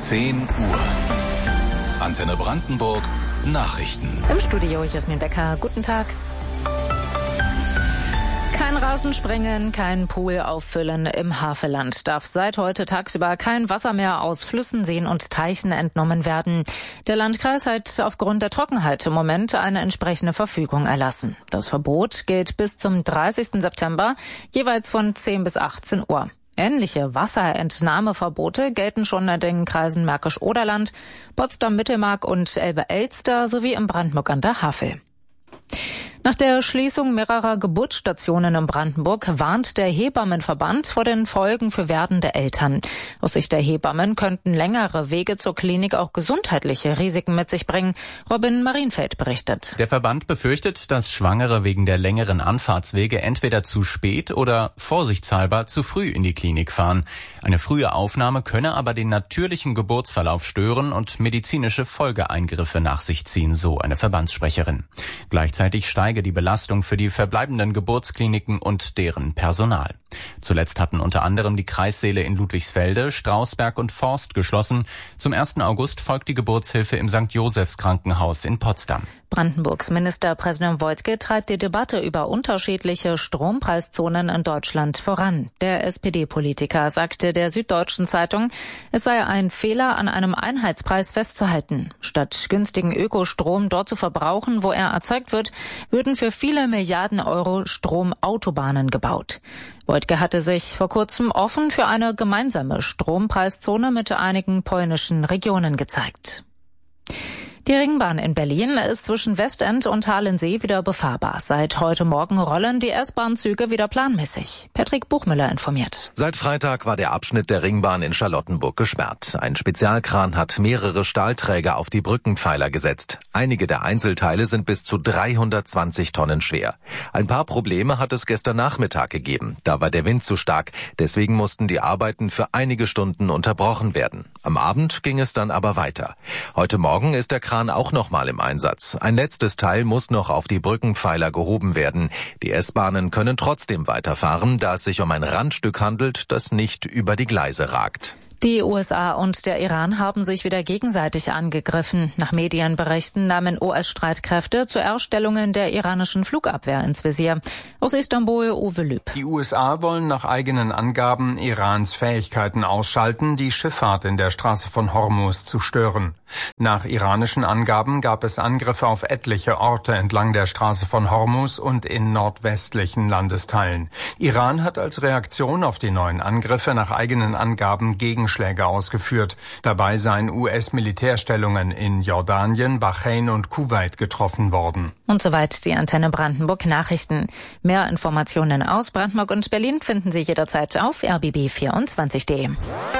10 Uhr. Antenne Brandenburg Nachrichten. Im Studio Jasmin Becker. Guten Tag. Kein Rasensprengen, kein Pool auffüllen. Im Havelland darf seit heute tagsüber kein Wasser mehr aus Flüssen, Seen und Teichen entnommen werden. Der Landkreis hat aufgrund der Trockenheit im Moment eine entsprechende Verfügung erlassen. Das Verbot gilt bis zum 30. September, jeweils von 10 bis 18 Uhr. Ähnliche Wasserentnahmeverbote gelten schon in den Kreisen Märkisch-Oderland, Potsdam-Mittelmark und Elbe-Elster sowie im Brandenburg an der Havel. Nach der Schließung mehrerer Geburtsstationen in Brandenburg warnt der Hebammenverband vor den Folgen für werdende Eltern. Aus Sicht der Hebammen könnten längere Wege zur Klinik auch gesundheitliche Risiken mit sich bringen. Robin Marienfeld berichtet. Der Verband befürchtet, dass Schwangere wegen der längeren Anfahrtswege entweder zu spät oder vorsichtshalber zu früh in die Klinik fahren. Eine frühe Aufnahme könne aber den natürlichen Geburtsverlauf stören und medizinische Folgeeingriffe nach sich ziehen, so eine Verbandssprecherin. Gleichzeitig steige die Belastung für die verbleibenden Geburtskliniken und deren Personal. Zuletzt hatten unter anderem die Kreissäle in Ludwigsfelde, Strausberg und Forst geschlossen. Zum 1. August folgt die Geburtshilfe im St. Josephs Krankenhaus in Potsdam. Brandenburgs Ministerpräsident Woidke treibt die Debatte über unterschiedliche Strompreiszonen in Deutschland voran. Der SPD-Politiker sagte der Süddeutschen Zeitung, es sei ein Fehler, an einem Einheitspreis festzuhalten. Statt günstigen Ökostrom dort zu verbrauchen, wo er erzeugt wird, würden für viele Milliarden Euro Stromautobahnen gebaut. Woidke hatte sich vor kurzem offen für eine gemeinsame Strompreiszone mit einigen polnischen Regionen gezeigt. Die Ringbahn in Berlin ist zwischen Westend und Halensee wieder befahrbar. Seit heute Morgen rollen die S-Bahn-Züge wieder planmäßig. Patrick Buchmüller informiert. Seit Freitag war der Abschnitt der Ringbahn in Charlottenburg gesperrt. Ein Spezialkran hat mehrere Stahlträger auf die Brückenpfeiler gesetzt. Einige der Einzelteile sind bis zu 320 Tonnen schwer. Ein paar Probleme hat es gestern Nachmittag gegeben. Da war der Wind zu stark. Deswegen mussten die Arbeiten für einige Stunden unterbrochen werden. Am Abend ging es dann aber weiter. Heute Morgen ist der Kran auch nochmal im Einsatz. Ein letztes Teil muss noch auf die Brückenpfeiler gehoben werden. Die S-Bahnen können trotzdem weiterfahren, da es sich um ein Randstück handelt, das nicht über die Gleise ragt. Die USA und der Iran haben sich wieder gegenseitig angegriffen. Nach Medienberichten nahmen US-Streitkräfte zu Erstellungen der iranischen Flugabwehr ins Visier. Aus Istanbul, Uwe Lüb. Die USA wollen nach eigenen Angaben Irans Fähigkeiten ausschalten, die Schifffahrt in der Straße von Hormuz zu stören. Nach iranischen Angaben gab es Angriffe auf etliche Orte entlang der Straße von Hormuz und in nordwestlichen Landesteilen. Iran hat als Reaktion auf die neuen Angriffe nach eigenen Angaben Gegenschläge ausgeführt. Dabei seien US-Militärstellungen in Jordanien, Bahrain und Kuwait getroffen worden. Und soweit die Antenne Brandenburg Nachrichten. Mehr Informationen aus Brandenburg und Berlin finden Sie jederzeit auf rbb24.de.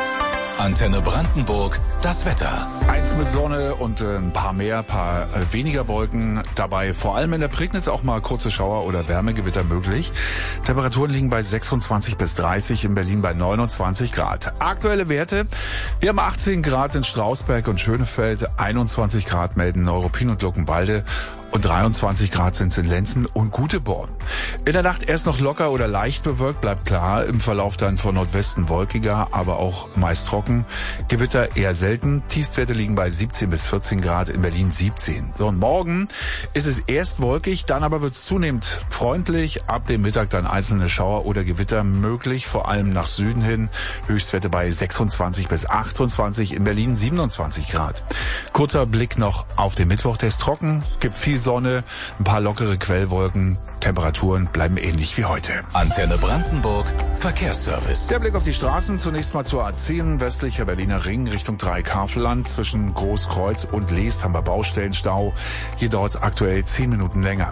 Antenne Brandenburg, das Wetter. Eins mit Sonne und ein paar weniger Wolken dabei. Vor allem in der Prignitz auch mal kurze Schauer oder Wärmegewitter möglich. Temperaturen liegen bei 26 bis 30, in Berlin bei 29 Grad. Aktuelle Werte: wir haben 18 Grad in Strausberg und Schönefeld, 21 Grad melden Neuruppin und Luckenwalde und 23 Grad sind es in Lenzen und Guteborn. In der Nacht erst noch locker oder leicht bewölkt, bleibt klar. Im Verlauf dann von Nordwesten wolkiger, aber auch meist trocken. Gewitter eher selten. Tiefstwerte liegen bei 17 bis 14 Grad, in Berlin 17. So, und morgen ist es erst wolkig, dann aber wird es zunehmend freundlich. Ab dem Mittag dann einzelne Schauer oder Gewitter möglich, vor allem nach Süden hin. Höchstwerte bei 26 bis 28, in Berlin 27 Grad. Kurzer Blick noch auf den Mittwoch, der ist trocken, gibt viel Sonne, ein paar lockere Quellwolken. Temperaturen bleiben ähnlich wie heute. Antenne Brandenburg, Verkehrsservice. Der Blick auf die Straßen, zunächst mal zur A10, westlicher Berliner Ring, Richtung Dreieck-Havelland. Zwischen Großkreuz und Leest haben wir Baustellenstau. Hier dauert es aktuell 10 Minuten länger.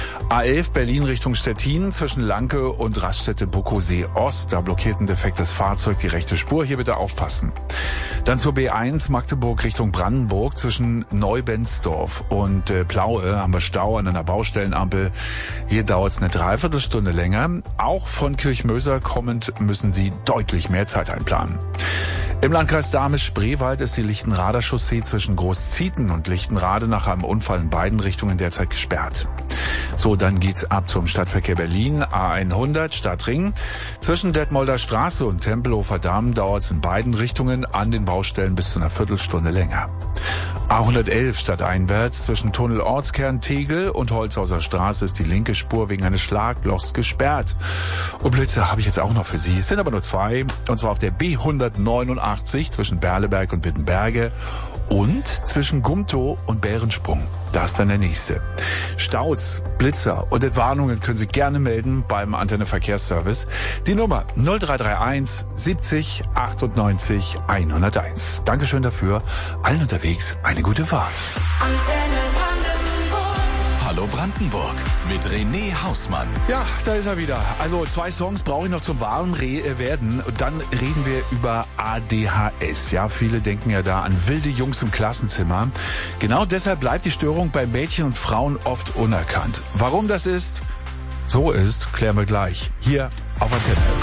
A11 Berlin Richtung Stettin, zwischen Lanke und Raststätte Buckosee Ost. Da blockiert ein defektes Fahrzeug die rechte Spur. Hier bitte aufpassen. Dann zur B1 Magdeburg Richtung Brandenburg, zwischen Neubenzdorf und Plaue haben wir Stau an einer Baustellenampel. Hier dauert es eine Dreiviertelstunde länger. Auch von Kirchmöser kommend müssen Sie deutlich mehr Zeit einplanen. Im Landkreis Dahme-Spreewald ist die Lichtenrader Chaussee zwischen Großzieten und Lichtenrade nach einem Unfall in beiden Richtungen derzeit gesperrt. So, dann geht's ab zum Stadtverkehr Berlin. A100 Stadtring. Zwischen Detmolder Straße und Tempelhofer Damm dauert es in beiden Richtungen an den Baustellen bis zu einer Viertelstunde länger. A111 stadteinwärts zwischen Tunnel Ortskern Tegel und Holzhauser Straße ist die linke Spur wegen eines Schlaglochs gesperrt. Und Blitze habe ich jetzt auch noch für Sie. Es sind aber nur zwei. Und zwar auf der B189 zwischen Berleberg und Wittenberge und zwischen Gumtow und Bärensprung. Das ist dann der nächste. Staus, Blitzer und Entwarnungen können Sie gerne melden beim Antenne Verkehrsservice. Die Nummer 0331 70 98 101. Dankeschön dafür. Allen unterwegs eine gute Fahrt. Hallo Brandenburg mit René Hausmann. Ja, da ist er wieder. Also 2 Songs brauche ich noch zum wahren werden. Und dann reden wir über ADHS. Ja, viele denken ja da an wilde Jungs im Klassenzimmer. Genau deshalb bleibt die Störung bei Mädchen und Frauen oft unerkannt. Warum das ist, klären wir gleich. Hier auf Antenne.